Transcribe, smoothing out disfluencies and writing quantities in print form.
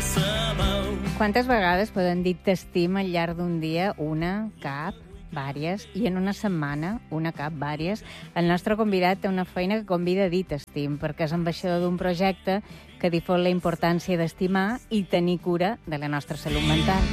Quantes vegades poden dir t'estim al llarg d'un dia? Una, cap, vàries, i en una setmana, una, cap, vàries. El nostre convidat té una feina que convida a dir t'estim, perquè és ambaixador d'un projecte que difon la importància d'estimar i tenir cura de la nostra salut mental.